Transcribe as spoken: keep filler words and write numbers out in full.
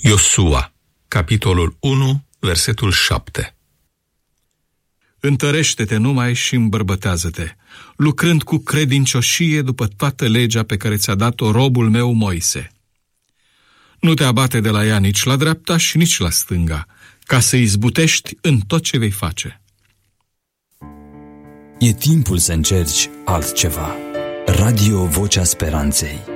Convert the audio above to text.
Iosua, capitolul unu, versetul șapte. Întărește-te numai și îmbărbătează-te, lucrând cu credincioșie după toată legea pe care ți-a dat-o robul meu Moise. Nu te abate de la ea nici la dreapta și nici la stânga, ca să izbutești în tot ce vei face. E timpul să încerci altceva. Radio Vocea Speranței.